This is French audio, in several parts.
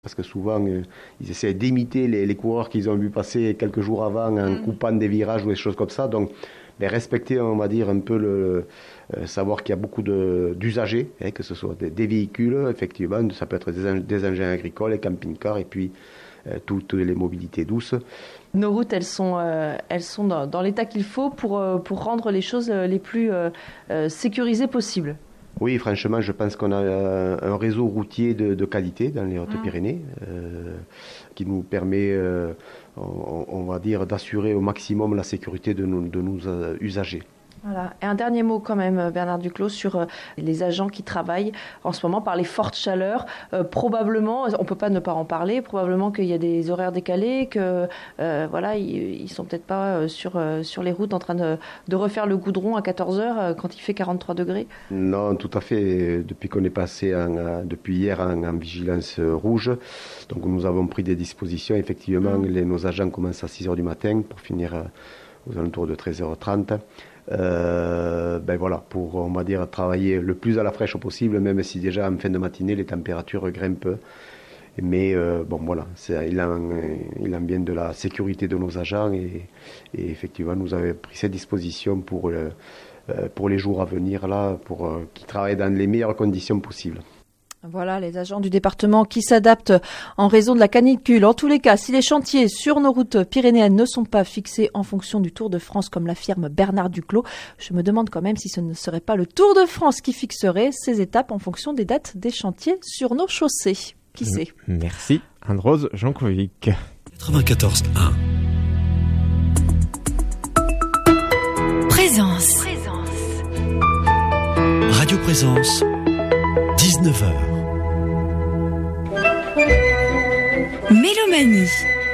Parce que souvent, ils essaient d'imiter les coureurs qu'ils ont vu passer quelques jours avant en coupant des virages ou des choses comme ça. Donc, respecter, on va dire, un peu savoir qu'il y a beaucoup d'usagers, que ce soit des véhicules, effectivement, ça peut être des engins agricoles, des camping-cars et puis toutes les mobilités douces. Nos routes, elles sont dans l'état qu'il faut pour rendre les choses les plus sécurisées possibles. Oui, franchement, je pense qu'on a un réseau routier de qualité dans les Hautes-Pyrénées qui nous permet, on va dire, d'assurer au maximum la sécurité de nos usagers. Voilà. Et un dernier mot quand même, Bernard Duclos, sur les agents qui travaillent en ce moment par les fortes chaleurs. Probablement, on ne peut pas ne pas en parler, probablement qu'il y a des horaires décalés, que ils sont peut-être pas sur les routes en train de refaire le goudron à 14h quand il fait 43 degrés. Non, tout à fait. Depuis qu'on est passé depuis hier en vigilance rouge, donc nous avons pris des dispositions. Effectivement, nos agents commencent à 6h du matin pour finir aux alentours de 13h30. Pour, on va dire, travailler le plus à la fraîche possible, même si déjà en fin de matinée les températures grimpent. Mais il en vient de la sécurité de nos agents et effectivement nous avons pris ces dispositions pour les jours à venir là, pour qu'ils travaillent dans les meilleures conditions possibles. Voilà, les agents du département qui s'adaptent en raison de la canicule. En tous les cas, si les chantiers sur nos routes pyrénéennes ne sont pas fixés en fonction du Tour de France, comme l'affirme Bernard Duclos, je me demande quand même si ce ne serait pas le Tour de France qui fixerait ces étapes en fonction des dates des chantiers sur nos chaussées. Qui sait ? Merci, Anne-Rose Jankovic. 94.1 Présence. Radio Présence, 19h. Mélomanie.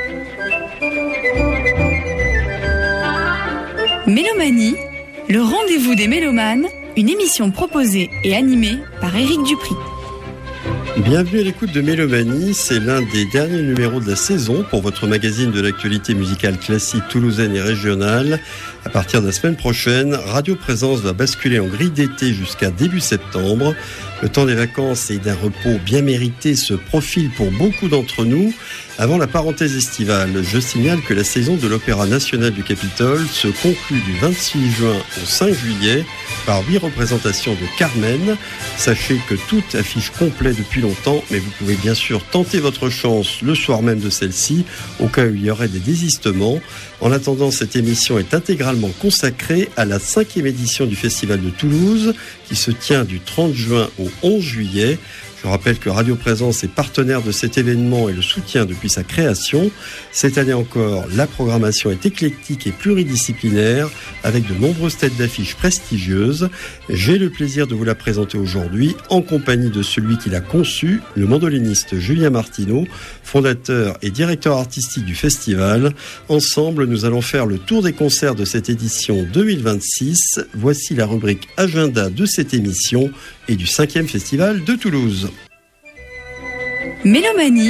Mélomanie, le rendez-vous des mélomanes, une émission proposée et animée par Éric Dupry. Bienvenue à l'écoute de Mélomanie, c'est l'un des derniers numéros de la saison pour votre magazine de l'actualité musicale classique toulousaine et régionale. À partir de la semaine prochaine, Radio Présence va basculer en grille d'été jusqu'à début septembre. Le temps des vacances et d'un repos bien mérité se profile pour beaucoup d'entre nous. Avant la parenthèse estivale, je signale que la saison de l'Opéra national du Capitole se conclut du 26 juin au 5 juillet par 8 représentations de Carmen. Sachez que tout affiche complet depuis longtemps, mais vous pouvez bien sûr tenter votre chance le soir même de celle-ci, au cas où il y aurait des désistements. En attendant, cette émission est intégralement consacrée à la 5e édition du Festival de Toulouse, qui se tient du 30 juin au 11 juillet. Je rappelle que Radio Présence est partenaire de cet événement et le soutient depuis sa création. Cette année encore, la programmation est éclectique et pluridisciplinaire avec de nombreuses têtes d'affiches prestigieuses. J'ai le plaisir de vous la présenter aujourd'hui en compagnie de celui qui l'a conçu, le mandoliniste Julien Martineau, fondateur et directeur artistique du festival. Ensemble, nous allons faire le tour des concerts de cette édition 2026. Voici la rubrique agenda de cette émission et du 5e festival de Toulouse. Mélomanie,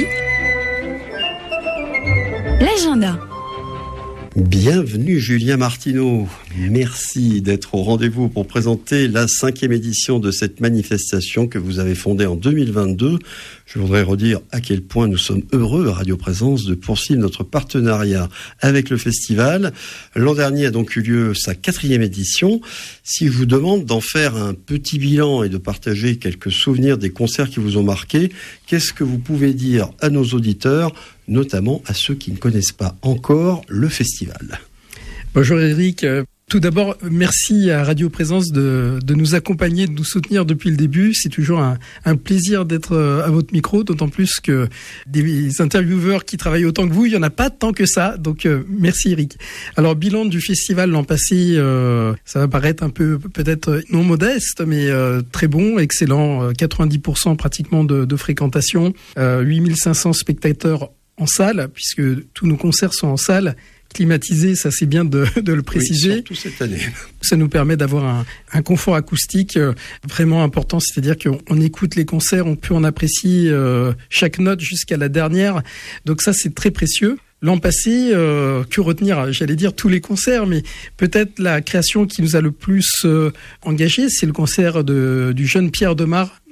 l'agenda. Bienvenue Julien Martineau, merci d'être au rendez-vous pour présenter la 5e édition de cette manifestation que vous avez fondée en 2022. Je voudrais redire à quel point nous sommes heureux à Radio Présence de poursuivre notre partenariat avec le festival. L'an dernier a donc eu lieu sa 4e édition. Si je vous demande d'en faire un petit bilan et de partager quelques souvenirs des concerts qui vous ont marqué, qu'est-ce que vous pouvez dire à nos auditeurs, notamment à ceux qui ne connaissent pas encore le festival? Bonjour Eric. Tout d'abord, merci à Radio Présence de nous accompagner, de nous soutenir depuis le début. C'est toujours un plaisir d'être à votre micro, d'autant plus que des intervieweurs qui travaillent autant que vous, il n'y en a pas tant que ça. Donc, merci Eric. Alors, bilan du festival l'an passé, ça va paraître un peu peut-être non modeste, mais très bon, excellent. 90% pratiquement de fréquentation, 8500 spectateurs en salle, puisque tous nos concerts sont en salle. Climatisé, ça c'est bien de le préciser. Oui, surtout cette année. Ça nous permet d'avoir un confort acoustique vraiment important, c'est-à-dire qu'on écoute les concerts, on peut en apprécier chaque note jusqu'à la dernière. Donc ça c'est très précieux. L'an passé, que retenir? J'allais dire tous les concerts, mais peut-être la création qui nous a le plus engagé, c'est le concert du jeune Pierre Demar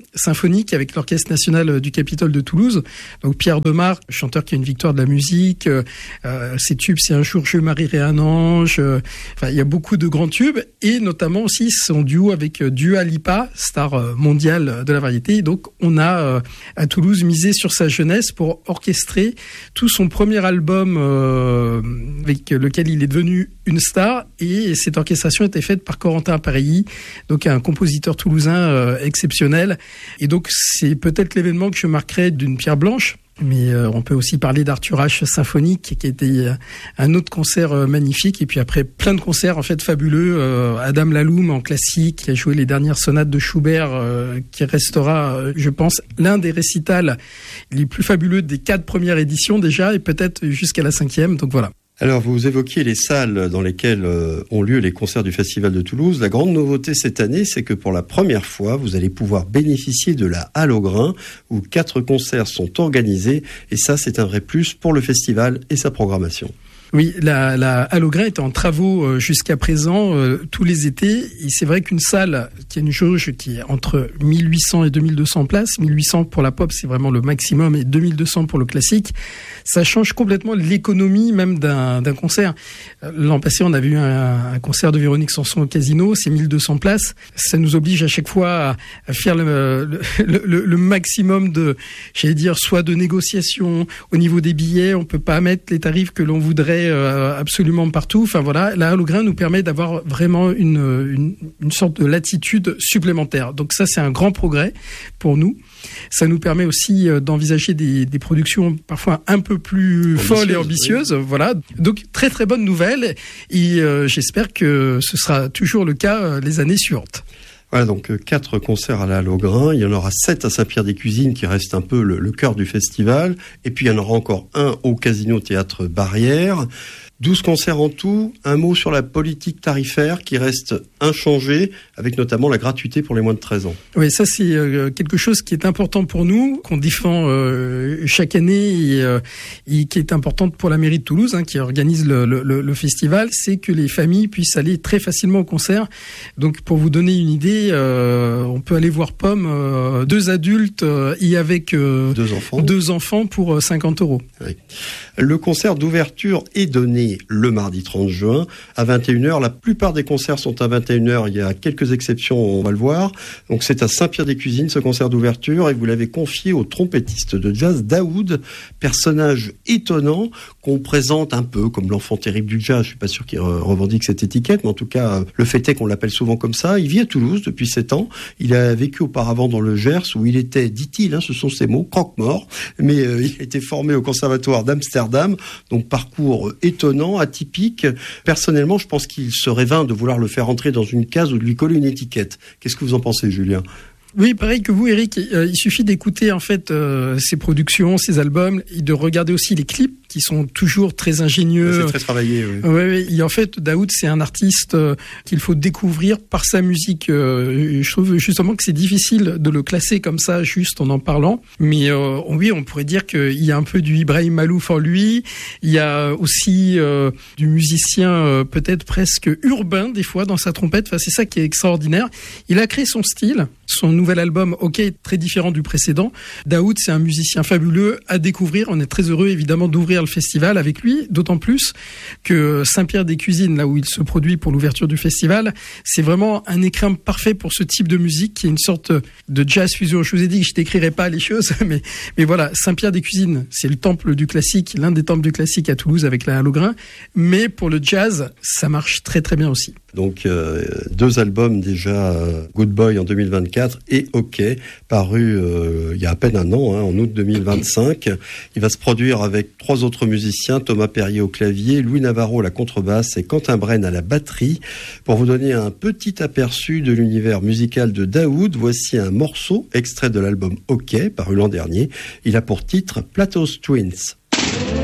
symphonique avec l'Orchestre national du Capitole de Toulouse. Donc Pierre Demar, chanteur qui a une victoire de la musique, ses tubes c'est Un jour je marierai un ange, il y a beaucoup de grands tubes, et notamment aussi son duo avec Dua Lipa, star mondiale de la variété. Donc on a à Toulouse misé sur sa jeunesse pour orchestrer tout son premier album avec lequel il est devenu une star, et cette orchestration était faite par Corentin Pareilly, donc un compositeur toulousain exceptionnel. Et donc c'est peut-être l'événement que je marquerai d'une pierre blanche. Mais on peut aussi parler d'Arthur H symphonique qui était un autre concert magnifique, et puis après plein de concerts en fait fabuleux. Adam Laloum en classique qui a joué les dernières sonates de Schubert, qui restera, je pense, l'un des récitals les plus fabuleux des 4 premières éditions déjà, et peut-être jusqu'à la 5e. Donc voilà. Alors, vous évoquiez les salles dans lesquelles ont lieu les concerts du Festival de Toulouse. La grande nouveauté cette année, c'est que pour la première fois, vous allez pouvoir bénéficier de la Halle aux Grains, où 4 concerts sont organisés. Et ça, c'est un vrai plus pour le festival et sa programmation. Oui, la Halle aux Grains est en travaux jusqu'à présent tous les étés, et c'est vrai qu'une salle qui a une jauge qui est entre 1800 et 2200 places, 1800 pour la pop c'est vraiment le maximum, et 2200 pour le classique, ça change complètement l'économie même d'un concert. L'an passé on avait eu un concert de Véronique Sanson au Casino, c'est 1200 places, ça nous oblige à chaque fois à faire le maximum de, j'allais dire, soit de négociations au niveau des billets, on peut pas mettre les tarifs que l'on voudrait absolument partout. Enfin voilà, la Halle aux Grains nous permet d'avoir vraiment une sorte de latitude supplémentaire. Donc ça, c'est un grand progrès pour nous. Ça nous permet aussi d'envisager des productions parfois un peu plus folles et ambitieuses. Oui. Voilà. Donc très très bonne nouvelle, et j'espère que ce sera toujours le cas les années suivantes. Voilà, donc 4 concerts à la Halle aux Grains. Il y en aura 7 à Saint-Pierre-des-Cuisines, qui reste un peu le cœur du festival. Et puis il y en aura encore un au Casino Théâtre Barrière. 12 concerts en tout. Un mot sur la politique tarifaire qui reste inchangée, avec notamment la gratuité pour les moins de 13 ans. Oui, ça c'est quelque chose qui est important pour nous, qu'on défend chaque année, et qui est importante pour la mairie de Toulouse, qui organise le festival, c'est que les familles puissent aller très facilement au concert. Donc pour vous donner une idée, on peut aller voir Pomme, 2 adultes et avec 2 enfants pour 50 €. Oui. Le concert d'ouverture est donné le mardi 30 juin à 21h. La plupart des concerts sont à 21h. Il y a quelques exceptions, on va le voir. Donc c'est à Saint-Pierre-des-Cuisines, ce concert d'ouverture, et vous l'avez confié au trompettiste de jazz Daoud, personnage étonnant qu'on présente un peu comme l'enfant terrible du jazz. Je suis pas sûr qu'il revendique cette étiquette, mais en tout cas, le fait est qu'on l'appelle souvent comme ça. Il vit à Toulouse depuis 7 ans. Il a vécu auparavant dans le Gers, où il était, dit-il, ce sont ses mots, croque-mort, mais il a été formé au Conservatoire d'Amsterdam. Donc parcours étonnant, atypique. Personnellement, je pense qu'il serait vain de vouloir le faire entrer dans une case ou de lui coller une étiquette. Qu'est-ce que vous en pensez, Julien ? Oui, pareil que vous, Eric. Il suffit d'écouter en fait ses productions, ses albums, et de regarder aussi les clips qui sont toujours très ingénieux. C'est très travaillé, oui. Oui. Et en fait, Daoud, c'est un artiste qu'il faut découvrir par sa musique. Je trouve justement que c'est difficile de le classer comme ça, juste en parlant. Mais oui, on pourrait dire qu'il y a un peu du Ibrahim Malouf en lui. Il y a aussi du musicien peut-être presque urbain des fois dans sa trompette. Enfin, c'est ça qui est extraordinaire. Il a créé son style. Son nouvel album, OK, est très différent du précédent. Daoud, c'est un musicien fabuleux à découvrir. On est très heureux, évidemment, d'ouvrir le festival avec lui, d'autant plus que Saint-Pierre-des-Cuisines, là où il se produit pour l'ouverture du festival, c'est vraiment un écrin parfait pour ce type de musique qui est une sorte de jazz fusion. Je vous ai dit que je décrirais pas les choses, mais voilà, Saint-Pierre-des-Cuisines, c'est le temple du classique, l'un des temples du classique à Toulouse avec la Halle aux Grains, mais pour le jazz, ça marche très très bien aussi. Donc 2 albums déjà, Good Boy en 2024 et OK, paru il y a à peine un an, en août 2025. Il va se produire avec 3 autres musiciens, Thomas Perrier au clavier, Louis Navarro à la contrebasse et Quentin Brenne à la batterie. Pour vous donner un petit aperçu de l'univers musical de Daoud, voici un morceau extrait de l'album OK, paru l'an dernier. Il a pour titre Plato's Twins.